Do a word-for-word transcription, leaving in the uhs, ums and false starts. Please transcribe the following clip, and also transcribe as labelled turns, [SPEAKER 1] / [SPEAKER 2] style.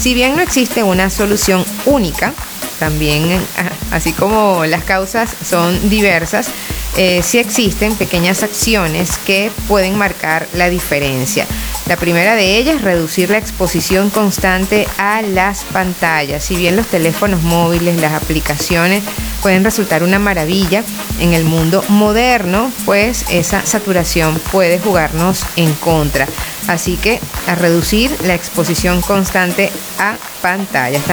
[SPEAKER 1] Si bien no existe una solución única, también así como las causas son diversas, eh, sí existen pequeñas acciones que pueden marcar la diferencia. La primera de ellas es reducir la exposición constante a las pantallas. Si bien los teléfonos móviles, las aplicaciones pueden resultar una maravilla en el mundo moderno, pues esa saturación puede jugarnos en contra. Así que a reducir la exposición constante a pantallas.